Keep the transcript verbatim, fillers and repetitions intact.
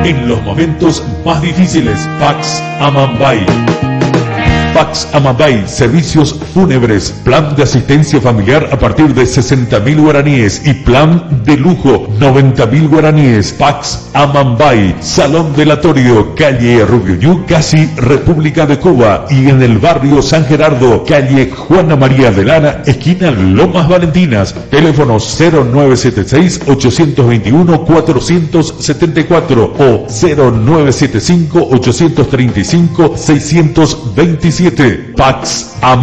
en los momentos más difíciles. Pax Amambay. Pax Amambay, servicios fúnebres, plan de asistencia familiar a partir de sesenta mil guaraníes y plan de lujo noventa mil guaraníes. Pax Amambay, Salón Velatorio, calle Rubiuñú, casi República de Cuba, y en el barrio San Gerardo, calle Juana María de Lara, esquina Lomas Valentinas. Teléfono cero nueve siete seis, ocho dos uno, cuatro siete cuatro o cero nueve siete cinco, ocho tres cinco, seis dos siete. Pax Amambay.